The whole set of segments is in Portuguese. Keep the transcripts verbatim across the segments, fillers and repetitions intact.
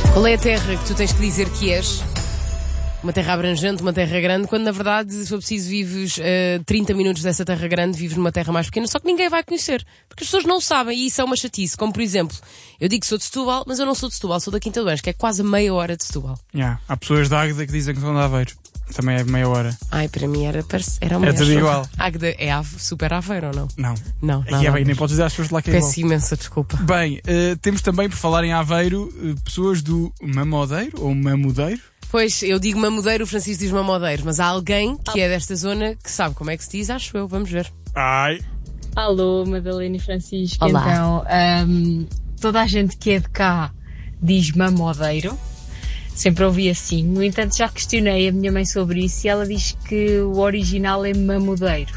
Qual é a terra que tu tens que dizer que és? Uma terra abrangente, uma terra grande, quando na verdade, se for preciso, vives uh, trinta minutos dessa terra grande, vives numa terra mais pequena, só que ninguém vai conhecer. Porque as pessoas não sabem, e isso é uma chatice. Como, por exemplo, eu digo que sou de Setúbal, mas eu não sou de Setúbal, sou da Quinta do Anjo, que é quase meia hora de Setúbal. Yeah. Há pessoas da Águeda que dizem que são de Aveiro. Também é meia hora. Ai, para mim era, era uma É tudo igual. Águeda é Ave, super Aveiro ou não? Não. Não, E é bem, nem podes dizer às pessoas de lá que é igual. Peço imensa desculpa. Bem, uh, temos também, por falar em Aveiro, uh, pessoas do Mamodeiro, ou Mamudeiro. Pois, eu digo Mamudeiro, o Francisco diz Mamodeiro, mas há alguém que é desta zona que sabe como é que se diz, acho eu, vamos ver. Ai. Alô, Madalena e Francisco. Olá. Então, um, toda a gente que é de cá diz Mamodeiro. Sempre ouvi assim. No entanto, já questionei a minha mãe sobre isso e ela diz que o original é Mamudeiro.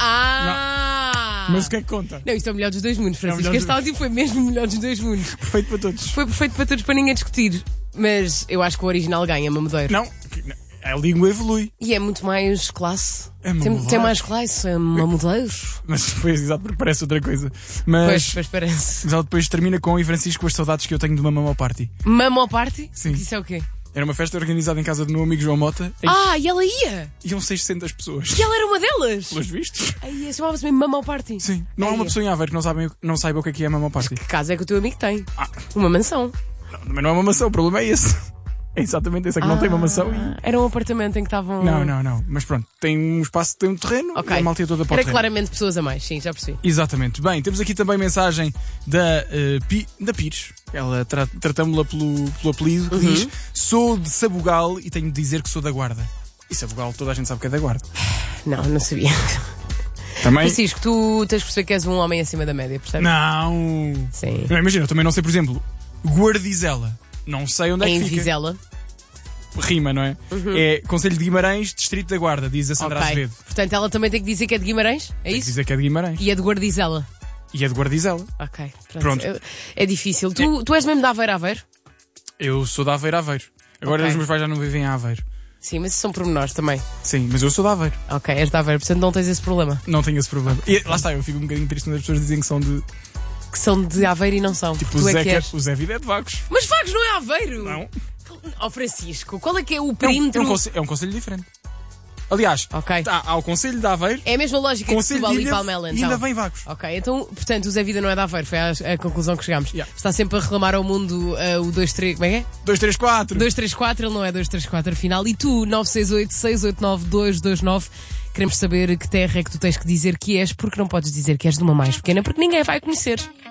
Ah! Mas o que é que conta? Não, isto é o melhor dos dois mundos, Francisco. É o melhor Este dos- áudio foi mesmo o melhor dos dois mundos. Perfeito para todos. Foi perfeito para todos, para ninguém discutir. Mas eu acho que o original ganha, Mamudeiro. Não, a língua evolui. E é muito mais classe. É tem, Mamudeiro. tem mais classe, é Mamudeiro. Mas foi exato porque parece outra coisa. Pois, Mas, pois parece. mas ela depois termina com e Francisco as saudades que eu tenho de uma Mamó Party. Mamo Party? Sim. Isso é o quê? Era uma festa organizada em casa do meu amigo João Mota. Em Ah, e ela ia! que iam seiscentas pessoas. E ela era uma delas! Pelos vistos? Aí, chamava-se mesmo Mamo Party. Sim. Não há Ai, uma é. pessoa em Aveiro que não, sabem, não saiba o que é que é Mamó Party. Que casa é que o teu amigo tem? Ah. Uma mansão. Não, mas não é uma mansão, o problema é esse. É exatamente esse, é que não tem uma mansão e... Era um apartamento em que estavam... Não, não, não. Mas pronto, tem um espaço, tem um terreno Ok. e a malta ia toda para o Era terreno. claramente pessoas a mais, sim, já percebi. Exatamente. Bem, temos aqui também mensagem da, eh, Pi- da Pires. Ela tra tratamos-la pelo, pelo apelido, que Uhum. diz: sou de Sabugal e tenho de dizer que sou da Guarda. E Sabugal toda a gente sabe que é da Guarda. Não, não sabia. Também? Francisco, tu tens de perceber que és um homem acima da média, percebes? Não. Sim. Não, imagina, eu também não sei, por exemplo, Guardizela. Não sei onde é Em que fica. Vizela. Rima, não é? É Conselho de Guimarães, Distrito da Guarda, diz a Sandra Ok. Azevedo. Portanto, ela também tem que dizer que é de Guimarães? É Tem que isso? dizer que é de Guimarães. E é de Guardizela. E é de Guardizela. Ok. Pronto. Pronto. É, é difícil. Tu, tu és mesmo de Aveiro, Aveiro? Eu sou da Aveiro, Aveiro. Agora Ok. os meus pais já não vivem em Aveiro. Sim, mas isso são pormenores também. Sim, mas eu sou da Aveiro. Ok, és de Aveiro, portanto não tens esse problema. Não tenho esse problema. E lá está, eu fico um bocadinho triste quando as pessoas dizem que são de. Que são de Aveiro e não são. Tipo, tu o é Zé, que que é- és. o Zé Vida é de Vagos. Mas Vagos não é Aveiro! Não. Ó Francisco, qual é que é o É um, perímetro? é um, conselho, é um conselho diferente. Aliás, Ok. tá, há o Conselho de Aveiro, É a mesma lógica que Conselho Setúbal de e Ilha Palmela, e então. ainda vem Vagos. Ok, então, portanto, o Zé Vida não é de Aveiro, foi a, a conclusão que chegámos. Yeah. Está sempre a reclamar ao mundo uh, o dois três... Como é que é? dois, três, quatro. dois três quatro, ele não é dois três quatro afinal. E tu, nove seis oito, seis oito nove, dois dois nove, queremos saber que terra é que tu tens que dizer que és, porque não podes dizer que és de uma mais pequena, porque ninguém vai conhecer.